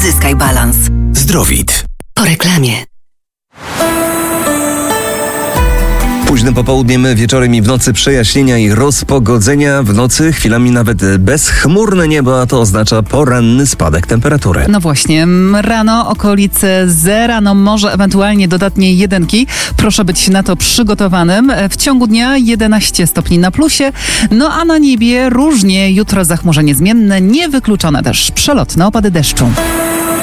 Odzyskaj balans. Zdrowit. Po reklamie. Późnym popołudniem, wieczorem i w nocy przejaśnienia i rozpogodzenia. W nocy chwilami nawet bezchmurne niebo, a to oznacza poranny spadek temperatury. No właśnie, rano okolice zera, może ewentualnie dodatnie jedynki. Proszę być na to przygotowanym. W ciągu dnia 11 stopni na plusie, a na niebie różnie. Jutro zachmurzenie zmienne, niewykluczone też przelotne opady deszczu.